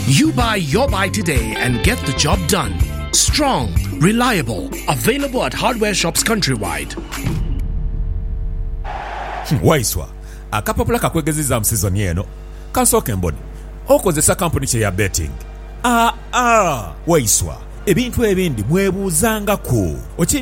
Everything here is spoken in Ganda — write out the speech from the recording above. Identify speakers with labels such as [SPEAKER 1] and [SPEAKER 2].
[SPEAKER 1] You buy your buy today and get the job done. Strong, reliable, available at hardware shops countrywide.
[SPEAKER 2] Waiswa, akapapula kakwegezeza mu season yeno. Kansoke mboni. Okozesa company kye ya betting. Waiswa, ebintu ebindi mwebuuzangako.